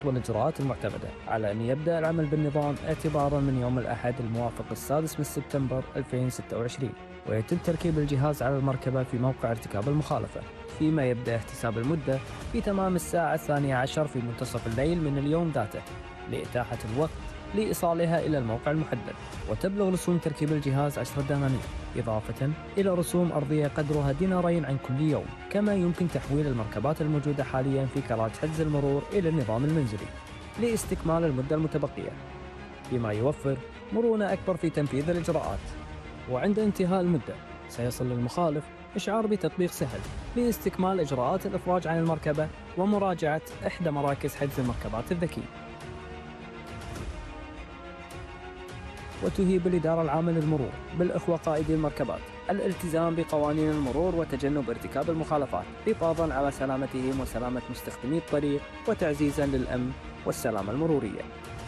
والإجراءات المعتمدة على أن يبدأ العمل بالنظام اعتبارا من يوم الأحد الموافق السادس من سبتمبر 2026، ويتم تركيب الجهاز على المركبة في موقع ارتكاب المخالفة، فيما يبدأ احتساب المدة في تمام الساعة 12 في منتصف الليل من اليوم ذاته لإتاحة الوقت لإيصالها إلى الموقع المحدد. وتبلغ رسوم تركيب الجهاز 10 دنانير، إضافة إلى رسوم أرضية قدرها دينارين عن كل يوم. كما يمكن تحويل المركبات الموجودة حاليا في كراج حجز المرور إلى النظام المنزلي لاستكمال المدة المتبقية، بما يوفر مرونة أكبر في تنفيذ الإجراءات. وعند انتهاء المدة سيصل للمخالف إشعار بتطبيق سهل لاستكمال إجراءات الإفراج عن المركبة ومراجعة إحدى مراكز حجز المركبات الذكية. وتهيب الإدارة العامة للمرور بالإخوة قائدي المركبات الالتزام بقوانين المرور وتجنب ارتكاب المخالفات، حفاظا على سلامتهم وسلامة مستخدمي الطريق وتعزيزا للأمن والسلامة المرورية.